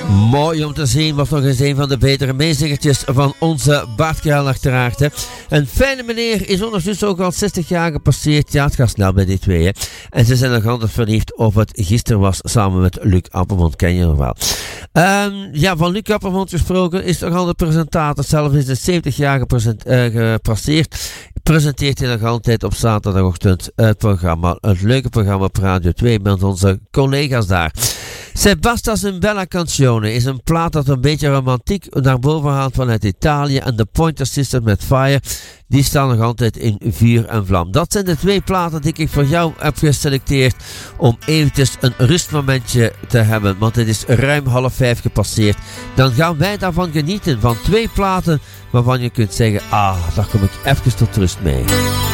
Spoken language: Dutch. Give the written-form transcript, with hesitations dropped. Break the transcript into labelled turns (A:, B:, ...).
A: Mooi om te zien, was nog eens een van de betere meezingertjes van onze Bart Kraal uiteraard. Hè. Een fijne meneer is ondertussen ook al 60 jaar gepasseerd. Ja, het gaat snel bij die twee. Hè. En ze zijn nog altijd verliefd of het gisteren was samen met Luc Appermond. Ken je nog wel. Ja, van Luc Appermond gesproken is toch al de presentator. Zelf is de 70 jaar gepasseerd. Presenteert hij nog altijd op zaterdagochtend het programma, het leuke programma op Radio 2 met onze collega's daar. Sebastia's in Bella Canzone is een plaat dat een beetje romantiek naar boven haalt vanuit Italië. En de Pointer Sisters met Fire, die staan nog altijd in vuur en vlam. Dat zijn de twee platen die ik voor jou heb geselecteerd om eventjes een rustmomentje te hebben. Want het is ruim 4:30 gepasseerd. Dan gaan wij daarvan genieten van twee platen waarvan je kunt zeggen, daar kom ik even tot rust mee.